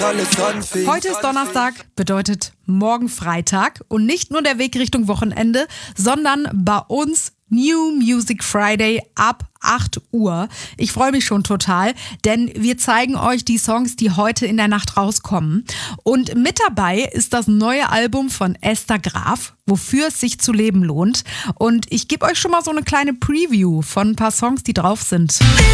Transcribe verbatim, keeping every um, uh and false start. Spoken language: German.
Heute ist Donnerstag, bedeutet morgen Freitag und nicht nur der Weg Richtung Wochenende, sondern bei uns New Music Friday ab acht Uhr. Ich freue mich schon total, denn wir zeigen euch die Songs, die heute in der Nacht rauskommen. Und mit dabei ist das neue Album von Esther Graf, wofür es sich zu leben lohnt. Und ich gebe euch schon mal so eine kleine Preview von ein paar Songs, die drauf sind.